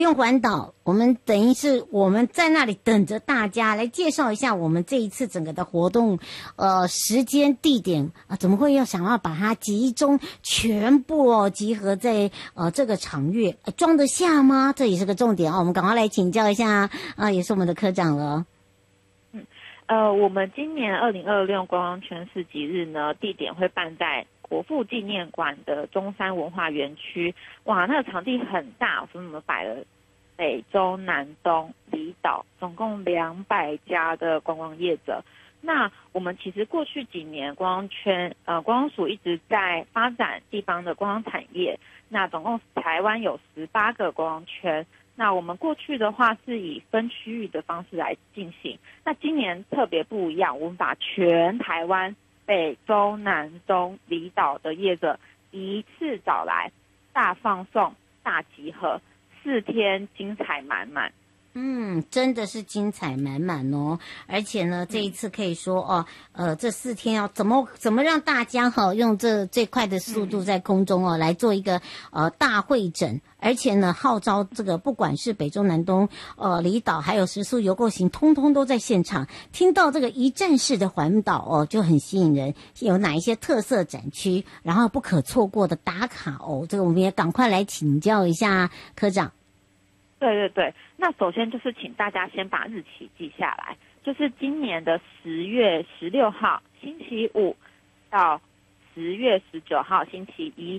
用环岛，我们等于是我们在那里等着大家来介绍一下我们这一次整个的活动，时间地点啊，怎么会要想要把它集中全部集合在这个场域，装得下吗？这也是个重点啊，我们赶快来请教一下啊，也是我们的科长了。 我们今年2026观光圈4级日呢，地点会办在国父纪念馆的中山文化园区。哇，那个场地很大，所以我们摆了北中南东离岛，总共200家的观光业者。那我们其实过去几年观光署一直在发展地方的观光产业。那总共台湾有18个观光圈。那我们过去的话是以分区域的方式来进行，那今年特别不一样，我们把全台湾北中南东离岛的业者一次找来，大放送大集合，4天精彩满满。 真的是精彩满满哦！而且呢，这一次可以说这4天要怎么让大家用最快的速度在空中来做一个大会诊，而且呢，号召这个不管是北中南东离岛，还有时速游购行，通通都在现场。听到这个一站式的环岛就很吸引人。有哪一些特色展区，然后不可错过的打卡这个我们也赶快来请教一下科长。 对，那首先就是请大家先把日期记下来，就是今年的10月16号星期五到10月19号星期一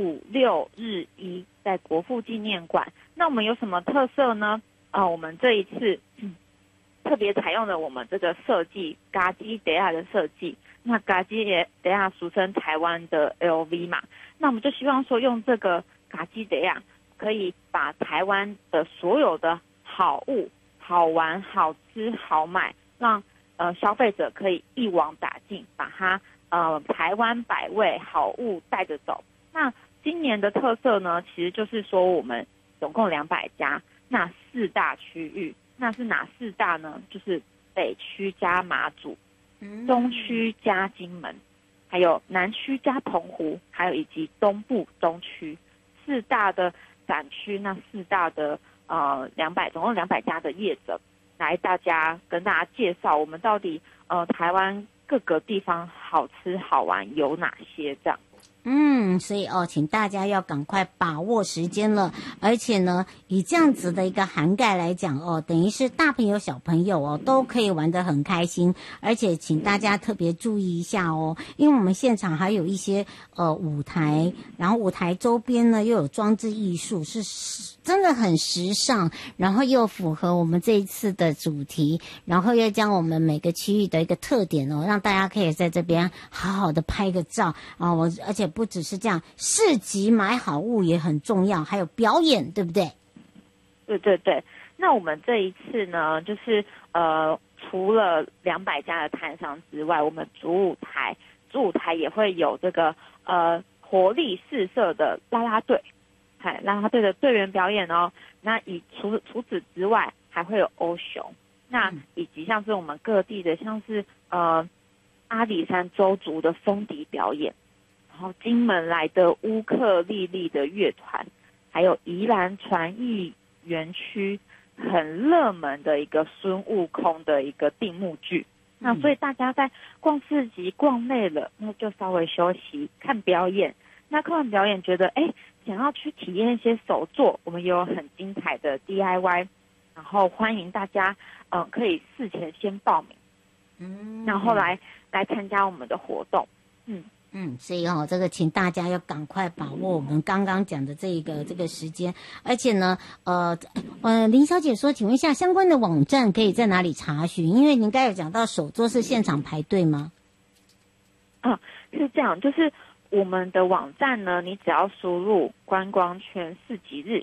，5、6日1在国父纪念馆。那我们有什么特色呢？我们这一次特别采用了我们这个设计嘎基德亚的设计。那嘎基德亚俗称台湾的 LV 嘛，那我们就希望说用这个嘎基德亚可以把台湾的所有的好物、好玩、好吃、好买，让消费者可以一网打尽，把它台湾百味好物带着走。那今年的特色呢，其实就是说我们总共200家，那4大区域，那是哪4大呢？就是北区加马祖，中区加金门，还有南区加澎湖，还有以及东部东区4大的展区。那4大的总共200家的业者来，跟大家介绍我们到底台湾各个地方好吃好玩有哪些这样。 所以请大家要赶快把握时间了，而且呢，以这样子的一个涵盖来讲等于是大朋友小朋友都可以玩得很开心，而且请大家特别注意一下因为我们现场还有一些舞台，然后舞台周边呢又有装置艺术，是真的很时尚，然后又符合我们这一次的主题，然后又将我们每个区域的一个特点让大家可以在这边好好的拍个照而且不只是这样，市集买好物也很重要，还有表演，对不对？ 对。那我们这一次呢，就是除了200家的摊商之外，我们主舞台也会有这个活力四射的啦啦队，啦啦队的队员表演哦。那除此之外，还会有欧熊，那以及像是我们各地的，像是阿里山州族的风笛表演。然后金门来的乌克丽丽的乐团，还有宜兰传艺园区很热门的一个孙悟空的一个定目剧。那所以大家在逛市集逛累了，那就稍微休息看表演。那看完表演觉得想要去体验一些手作，我们也有很精彩的 DIY， 然后欢迎大家可以事前先报名，然后来参加我们的活动。 所以这个请大家要赶快把握我们刚刚讲的这个时间，而且呢，林小姐说，请问一下相关的网站可以在哪里查询？因为您刚才有讲到手作是现场排队吗？ 是这样，就是我们的网站呢，你只要输入观光圈4级日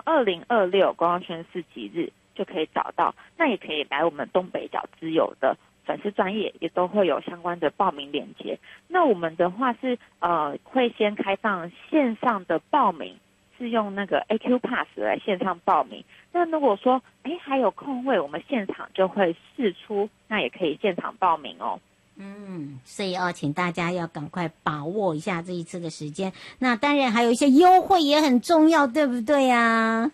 ，2026观光圈4级日就可以找到。那也可以来我们东北角之友的粉丝专页，也都会有相关的报名链接。那我们的话是会先开放线上的报名，是用那个 AQ Pass 来线上报名。那如果说还有空位，我们现场就会释出，那也可以现场报名哦。 所以请大家要赶快把握一下这一次的时间。那当然还有一些优惠也很重要，对不对呀？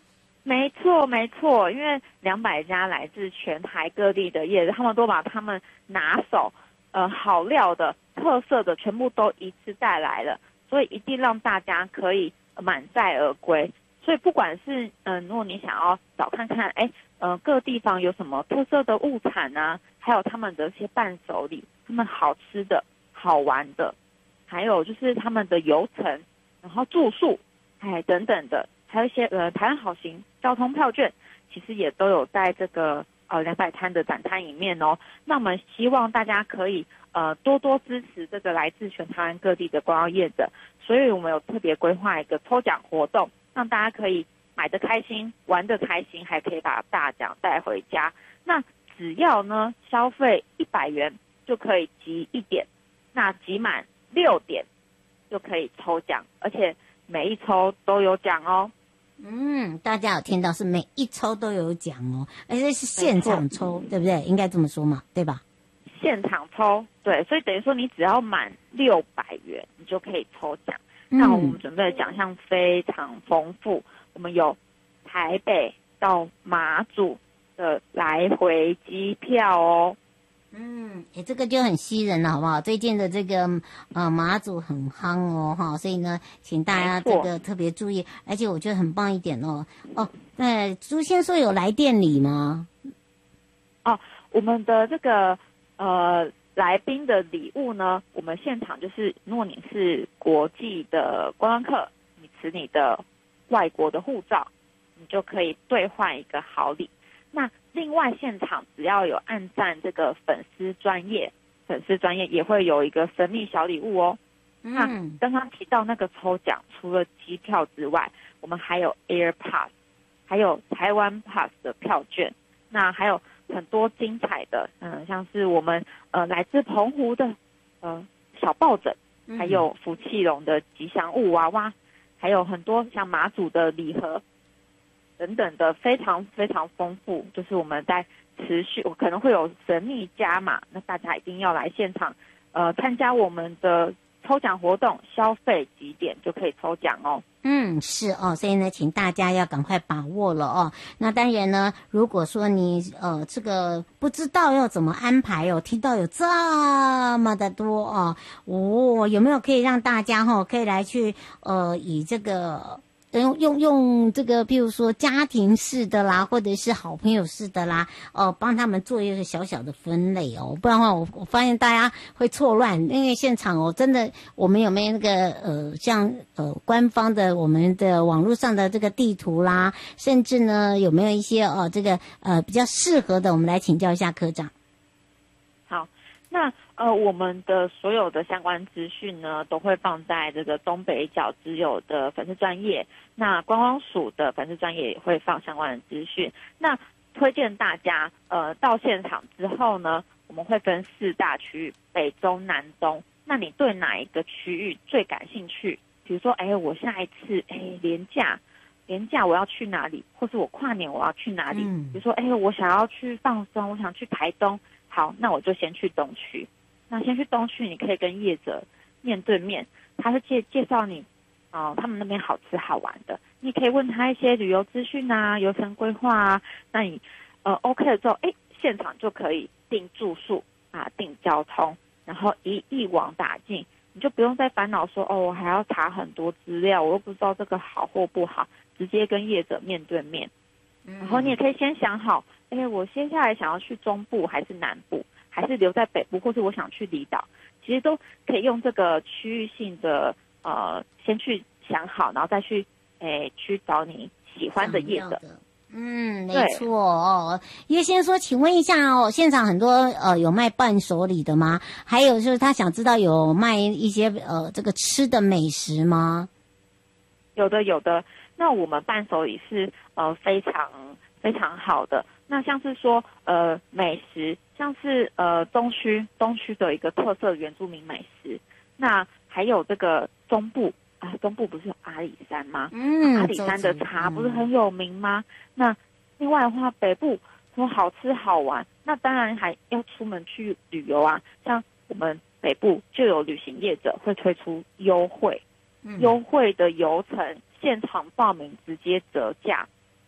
没错，没错，因为200家来自全台各地的业者，他们都把他们拿手、好料的、特色的全部都一次带来了，所以一定让大家可以满载而归。所以不管是如果你想要找看看，各地方有什么特色的物产啊，还有他们的一些伴手礼，他们好吃的、好玩的，还有就是他们的游程，然后住宿，等等的。还有一些台湾好行交通票券，其实也都有在这个200摊的展摊里面哦。那我们希望大家可以多多支持这个来自全台湾各地的观光业者，所以我们有特别规划一个抽奖活动，让大家可以买得开心、玩得开心，还可以把大奖带回家。那只要呢消费100元就可以集1点，那集满6点就可以抽奖，而且每一抽都有奖哦。 大家有听到是每一抽都有奖哦，而且是现场抽，对不对？应该这么说嘛，对吧？ 现场抽，对，所以等于说你只要满600元，你就可以抽奖。那我们准备的奖项非常丰富，我们有台北到马祖的来回机票哦。 这个就很吸人了，好不好？最近的这个马祖很夯哦，哈，所以呢，请大家这个特别注意。而且我觉得很棒一点哦，朱先说有来店礼吗？ 我们的这个来宾的礼物呢，我们现场就是如果你是国际的观光客，你持你的外国的护照，你就可以兑换一个好礼。那另外现场只要有按赞这个粉丝专页也会有一个神秘小礼物哦。那刚刚提到那个抽奖，除了机票之外，我们还有 Air Pass， 还有台湾 Pass 的票券，那还有很多精彩的，像是我们来自澎湖的小抱枕，还有福气龙的吉祥物娃娃，还有很多像马祖的礼盒等等的，非常非常丰富。就是我们在持续，可能会有神秘加码，那大家一定要来现场参加我们的抽奖活动，消费几点就可以抽奖哦。 是哦，所以呢，请大家要赶快把握了哦。那当然呢，如果说你这个不知道要怎么安排哦，听到有这么的多哦，有没有可以让大家可以来去以这个用这个，譬如说家庭式的啦，或者是好朋友式的啦，帮他们做一个小小的分类哦，不然的话我发现大家会错乱，因为现场真的我们有没有那个像官方的我们的网络上的这个地图啦，甚至呢有没有一些这个比较适合的，我们来请教一下科长。 好，那我们的所有的相关资讯呢，都会放在这个东北角之友的粉丝专页，那观光署的粉丝专页也会放相关的资讯。那推荐大家到现场之后呢，我们会分4大区域，北中南东。那你对哪一个区域最感兴趣？比如说，我下一次连假我要去哪里，或是我跨年我要去哪里？比如说，我想要去放松，我想去台东。好，那我就先去东区。那先去东区，你可以跟业者面对面，他会介绍你他们那边好吃好玩的。你可以问他一些旅游资讯啊、游程规划啊。那你OK 了之后，现场就可以订住宿订交通，然后一网打尽，你就不用再烦恼说我还要查很多资料，我又不知道这个好或不好，直接跟业者面对面。然后你也可以先想好，我接下来想要去中部还是南部，还是留在北部，或是我想去离岛，其实都可以用这个区域性的先去想好，然后再去去找你喜欢的业者。 没错哦。叶先说，请问一下现场很多有卖伴手礼的吗？还有就是他想知道有卖一些这个吃的美食吗？ 有的。那我们伴手礼是非常非常好的。那像是说美食，像是东区的一个特色原住民美食。那还有这个中部不是有阿里山吗？阿里山的茶不是很有名吗？那另外的话，北部说好吃好玩，那当然还要出门去旅游啊。像我们北部就有旅行业者会推出优惠的游程，现场报名直接折价，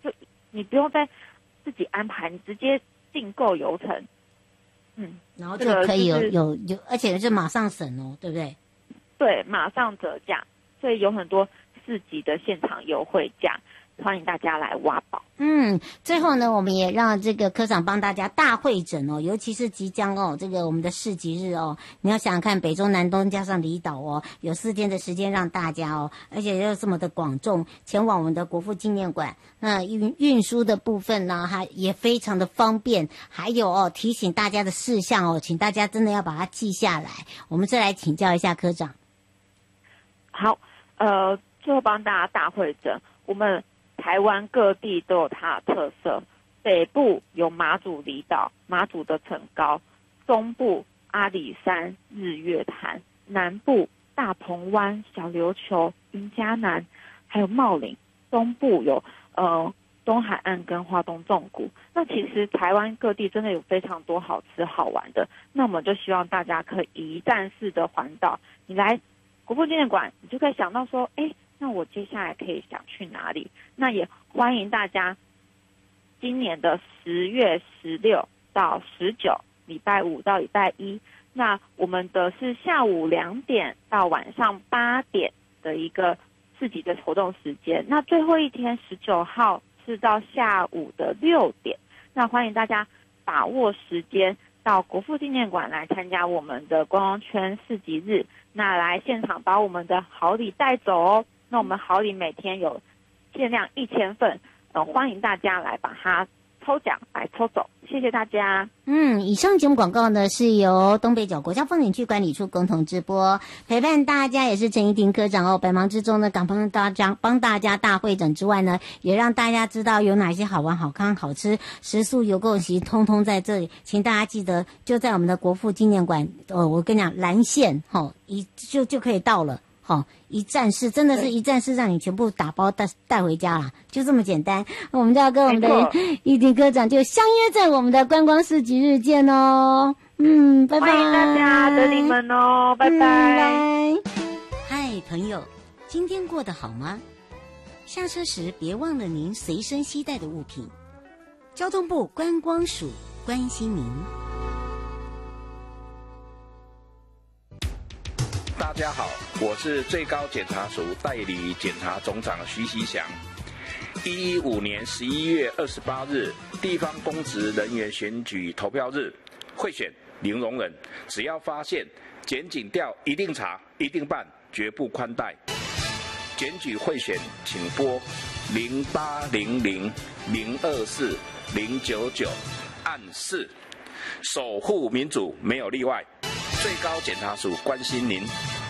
就你不用再自己安排，你直接订购流程， 然后就可以有，而且是马上省哦，对不对？ 对，马上折价，所以有很多4级的现场优惠价，欢迎大家来挖宝。 最后呢，我们也让这个科长帮大家大会诊哦，尤其是即将这个我们的市集日哦，你要想想看，北中南东加上离岛哦，有4天的时间让大家而且又这么的广众前往我们的国父纪念馆，那运输的部分呢，它也非常的方便，还有提醒大家的事项请大家真的要把它记下来。我们再来请教一下科长。 好，最后帮大家大会诊，我们台湾各地都有它的特色，北部有马祖离岛，马祖的城高，中部阿里山日月潭，南部大鹏湾、小琉球、云嘉南，还有茂林，东部有东海岸跟花东纵谷。那其实台湾各地真的有非常多好吃好玩的，那我们就希望大家可以一站式的环岛，你来国父纪念馆，你就可以想到说，那我接下来可以想去哪里？那也欢迎大家今年的10月16到19，礼拜5到礼拜1，那我们的是下午2点到晚上8点的一个市集的活动时间。那最后一天19号是到下午的6点，那欢迎大家把握时间到国父纪念馆来参加我们的观光圈市集日，那来现场把我们的好礼带走哦。那我们好礼每天有限量1000份，欢迎大家来把它抽奖来抽走，谢谢大家。 以上节目广告呢是由东北角国家风景区管理处共同直播，陪伴大家也是陈怡婷科长百忙之中呢，赶帮大家大会诊之外呢，也让大家知道有哪些好玩、好看、好吃，食宿游购席通通在这里，请大家记得就在我们的国父纪念馆，我跟你讲蓝线就可以到了。一站式，真的是一站式，让你全部打包带回家啦，就这么简单。我们就要跟我们的怡婷科长就相约在我们的观光市集日见哦。拜拜， 欢迎大家，等你们哦，拜拜。 拜。嗨，朋友，今天过得好吗？下车时别忘了您随身携带的物品。交通部观光署关心您。 大家好，我是最高检察署代理检察总长徐锡祥。115年11月28日，地方公职人员选举投票日，贿选零容忍，只要发现检警调一定查，一定办，绝不宽待。检举贿选，请拨0800-024-099按4，守护民主没有例外。最高检察署关心您。